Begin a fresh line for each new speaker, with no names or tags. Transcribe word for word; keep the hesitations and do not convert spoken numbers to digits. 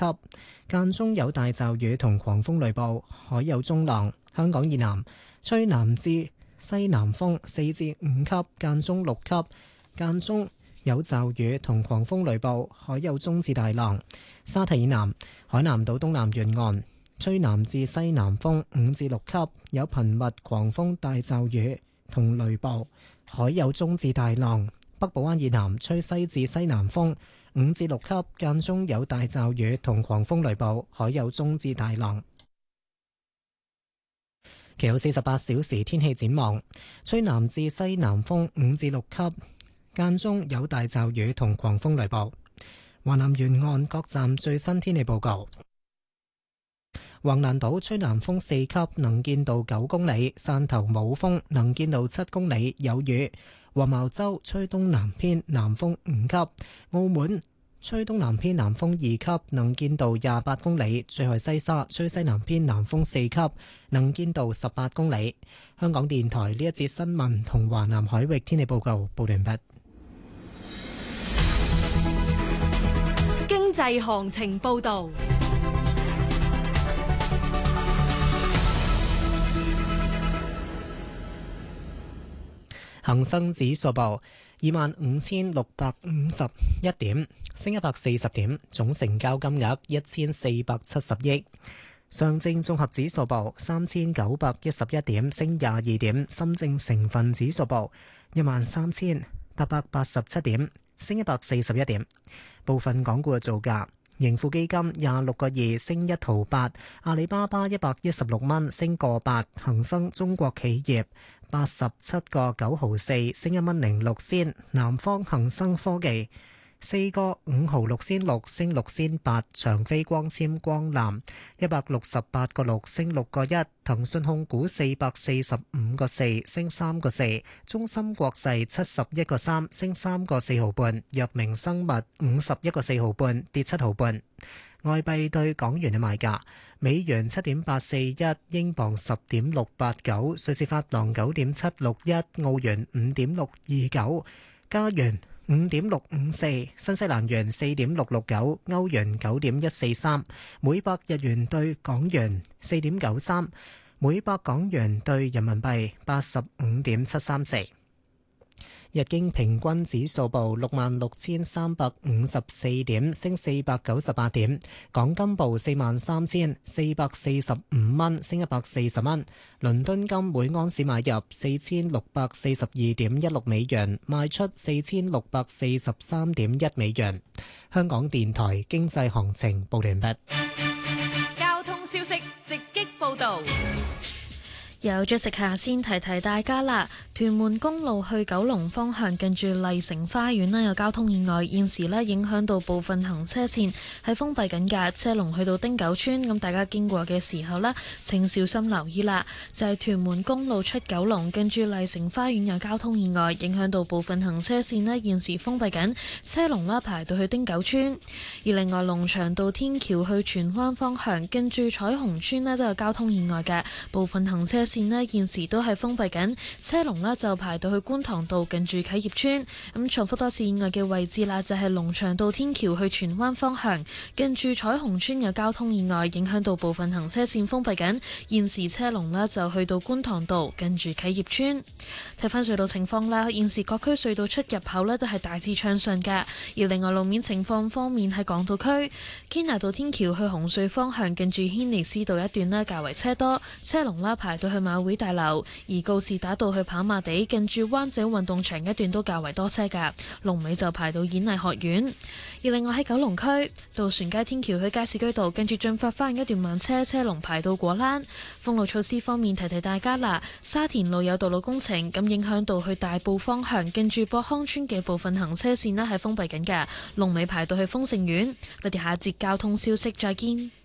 級，間中有大驟雨同狂風雷暴，海有中浪。香港以南吹南至西南風四至五級，間中六級，間中有驟雨同狂風雷暴，海有中至大浪。沙堤以南海南島東南沿岸吹南至西南風五至六級，有頻密狂風大驟雨同雷暴，海有中至大浪。北部灣以南吹西至西南風五至六級，間中有大驟雨同狂風雷暴，海有中至大浪。其後四十八小時天氣展望，吹南至西南風五至六級，間中有大驟雨同狂風雷暴。華南沿岸各站最新天氣報告：橫瀾島吹南風四級，能見度九公里；汕頭冇風，能見度七公里，有雨。黃茅洲吹東南偏南風五級，澳門吹東南偏南風二級，能見度廿八公里。最後西沙吹西南偏南風四級，能見度十八公里。香港電台呢一節新聞同華南海域天氣報告報完畢。
經濟行情報道。
恒生指數報二萬五千六百五十一點，升一百四十點，總成交金額一千四百七十億。上證綜合指數報三千九百一十一點，升廿二點。深證成分指數報一萬三千八百八十七點，升一百四十一點。部分港股嘅造價：盈富基金廿六個二升一毫八，阿里巴巴一百一十六蚊升個八，恒生中國企業八十七個九毫四升一蚊零六仙，南方恒生科技四個五毫六仙六升六仙八，長飛光纖光纜一百六十八個六升六個一，騰訊控股四百四十五個四升三個四，中芯國際七十一個三升三個四毫半，藥明生物五十一個四毫半跌七毫半。外幣對港元嘅賣價：美元七點八四一，英鎊十點六八九，瑞士法郎九點七六一，澳元五點六二九，加元五點六五四，新西蘭元四點六六九，歐元九點一四三，每百日元對港元四點九三，每百港元對人民幣八十五點七三四。日經平均指數報六萬六千三百五十四點，升四百九十八點。港金報四萬三千四百四十五蚊，升一百四十蚊。倫敦金每盎司買入四千六百四十二點一六美元，賣出四千六百四十三點一美元。香港電台經濟行情報完畢。
交通消息直擊報道。
有咗食下先提提大家啦，屯門公路去九龍方向近住麗城花園啦，有交通意外，現時咧影響到部分行車線係封閉緊㗎，車龍去到汀九村，咁大家經過嘅時候咧，請小心留意啦。就係、是、屯門公路出九龍近住麗城花園有交通意外，影響到部分行車線咧，現時封閉緊，車龍啦排到去汀九村。而另外龍翔道天橋去荃灣方向近住彩虹村咧都有交通意外嘅，部分行車線咧現時都係封閉緊，車龍咧就排到去觀塘道近住啟業村。咁重複多次意外嘅位置啦，就係龍翔道天橋去荃灣方向近住彩虹村有交通意外，影響到部分行車線封閉緊，現時車龍咧就去到觀塘道近住啟業村。睇翻隧道情況啦，現時各區隧道出入口咧都係大致暢順嘅。而另外路面情況方面，喺港島區堅拿道天橋去紅隧方向近住軒尼詩道一段咧較為車多，車龍啦排到去馬會大樓。而告士打道去跑馬地近住灣仔運動場一段都較為多車噶，龍尾就排到演藝學院。而另外喺九龍區渡船街天橋去加士居道近住進發花園一段慢車，車龍排到果欄。封路措施方面，提提大家啦，沙田路有道路工程，咁影響到去大埔方向近住博康村嘅部分行車線咧係封閉緊嘅，龍尾排到去豐盛苑。我哋下一節交通消息再見。